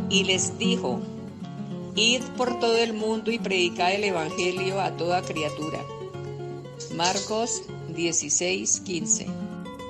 Y les dijo: Id por todo el mundo y predicad el evangelio a toda criatura. Marcos 16:15.